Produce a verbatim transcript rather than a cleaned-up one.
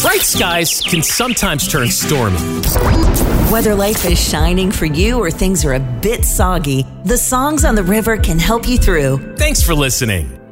Bright skies can sometimes turn stormy. Whether life is shining for you or things are a bit soggy, the songs on the river can help you through. Thanks for listening.